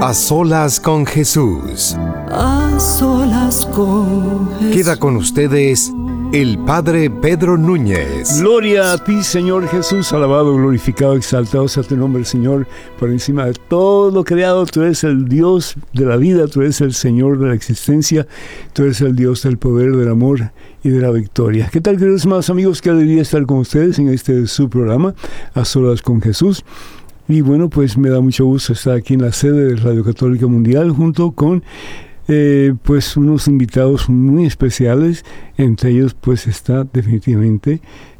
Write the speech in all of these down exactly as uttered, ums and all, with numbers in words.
A solas con Jesús. A solas con Jesús. Queda con ustedes el Padre Pedro Núñez. Gloria a ti, Señor Jesús, alabado, glorificado, exaltado sea tu nombre, Señor, por encima de todo lo creado. Tú eres el Dios de la vida, tú eres el Señor de la existencia, tú eres el Dios del poder, del amor y de la victoria. ¿Qué tal, queridos más amigos? Qué alegría estar con ustedes en este su programa, A Solas con Jesús. Y bueno, pues me da mucho gusto estar aquí en la sede de Radio Católica Mundial junto con Eh, pues unos invitados muy especiales. Entre ellos pues está definitivamente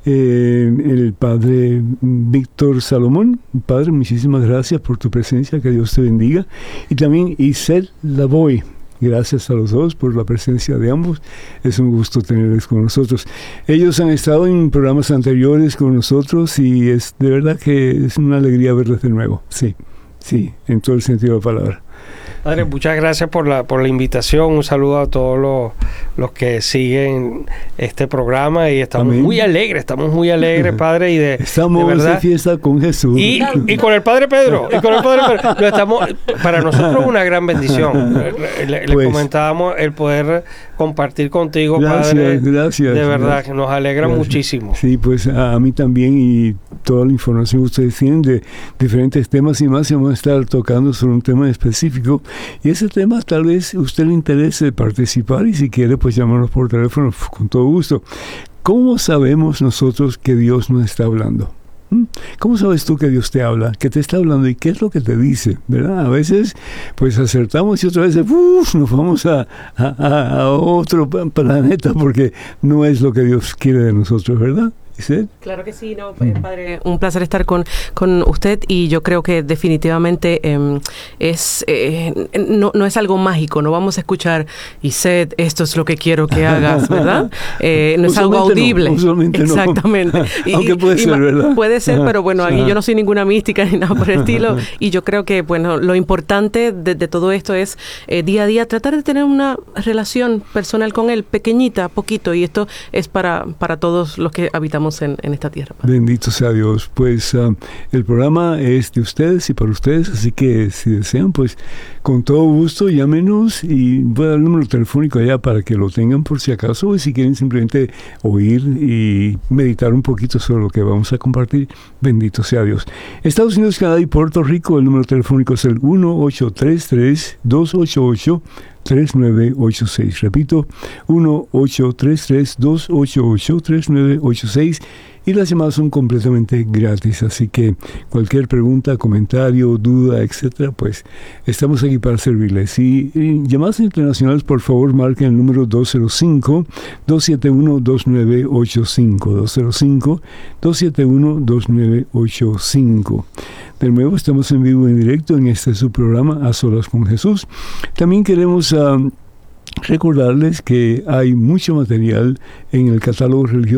eh, el Padre Víctor Salomón. Padre, muchísimas gracias por tu presencia, que Dios te bendiga. Y también Isel Lavoy. Gracias a los dos por la presencia de ambos. Es un gusto tenerles con nosotros. Ellos han estado en programas anteriores con nosotros y es de verdad que es una alegría verlos de nuevo. Sí, sí, en todo el sentido de la palabra. Padre, muchas gracias por la por la invitación. Un saludo a todos los, los que siguen este programa y estamos Amén. muy alegres, estamos muy alegres, Padre, y de estamos de verdad, de fiesta con Jesús y, y con el Padre Pedro, y con el Padre Pedro. Lo estamos, para nosotros es una gran bendición. Le, le pues, comentábamos el poder compartir contigo, gracias, Padre. Gracias, de verdad gracias. que nos alegra gracias. muchísimo. Sí, pues a, a mí también, y toda la información que ustedes tienen de diferentes temas y más, y vamos a estar tocando sobre un tema específico. Y ese tema tal vez a usted le interese participar y si quiere pues llámanos por teléfono con todo gusto. ¿Cómo sabemos nosotros que Dios nos está hablando? ¿Mm? ¿Cómo sabes tú que Dios te habla? ¿Qué te está hablando y qué es lo que te dice? ¿Verdad? A veces pues acertamos y otras veces uf, nos vamos a, a, a otro planeta porque no es lo que Dios quiere de nosotros, ¿verdad? ¿Sí? Claro que sí, no, Padre, un placer estar con, con usted y yo creo que definitivamente eh, es eh, no, no es algo mágico, no vamos a escuchar y Seth, esto es lo que quiero que hagas, ¿verdad? Eh, no es algo audible. No, exactamente. No. Y, Aunque puede y, ser, ¿verdad? Puede ser, pero bueno, aquí yo no soy ninguna mística ni nada por el estilo y yo creo que bueno, lo importante de, de todo esto es eh, día a día tratar de tener una relación personal con Él, pequeñita, poquito, y esto es para, para todos los que habitamos En, en esta tierra. Padre. Bendito sea Dios. Pues uh, el programa es de ustedes y para ustedes, así que si desean, pues con todo gusto llámenos y voy a dar el número telefónico allá para que lo tengan por si acaso, y si quieren simplemente oír y meditar un poquito sobre lo que vamos a compartir, bendito sea Dios. Estados Unidos, Canadá y Puerto Rico, el número telefónico es el uno ocho tres tres, dos ocho ocho, tres nueve ocho seis. Repito, uno ocho tres tres, dos ocho ocho, tres nueve ocho seis, y las llamadas son completamente gratis, así que cualquier pregunta, comentario, duda, etcétera, pues estamos aquí para servirles. Y, y llamadas internacionales, por favor, marquen el número dos cero cinco, dos siete uno, dos nueve ocho cinco, dos cero cinco, dos siete uno, dos nueve ocho cinco. De nuevo, estamos en vivo, en directo, en este su programa, A Solas con Jesús. También queremos uh, recordarles que hay mucho material en el catálogo religioso